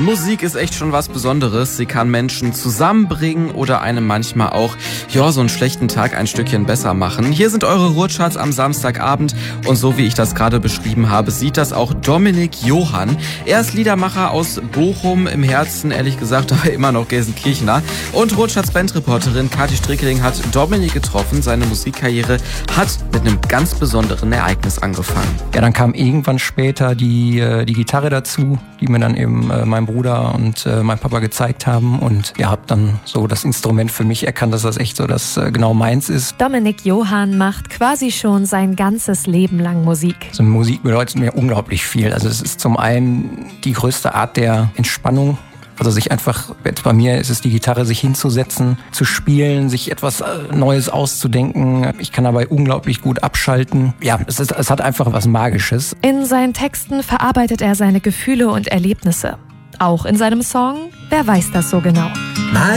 Musik ist echt schon was Besonderes. Sie kann Menschen zusammenbringen oder einem manchmal auch, so einen schlechten Tag ein Stückchen besser machen. Hier sind eure Ruhrcharts am Samstagabend und so wie ich das gerade beschrieben habe, sieht das auch Dominik Johann. Er ist Liedermacher aus Bochum, im Herzen ehrlich gesagt aber immer noch Gelsenkirchener. Und Ruhrcharts Bandreporterin Kathi Strickeling hat Dominik getroffen. Seine Musikkarriere hat mit einem ganz besonderen Ereignis angefangen. Ja, dann kam irgendwann später die Gitarre dazu, die mir dann eben mein Bruder und mein Papa gezeigt haben. Und ja, habe dann so das Instrument für mich erkannt, dass das echt so das genau meins ist. Dominik Johann macht quasi schon sein ganzes Leben lang Musik. Also Musik bedeutet mir unglaublich viel. Also es ist zum einen die größte Art der Entspannung. Also sich einfach, jetzt bei mir ist es die Gitarre, sich hinzusetzen, zu spielen, sich etwas Neues auszudenken. Ich kann dabei unglaublich gut abschalten. Ja, es hat einfach was Magisches. In seinen Texten verarbeitet er seine Gefühle und Erlebnisse. Auch in seinem Song Wer weiß das so genau.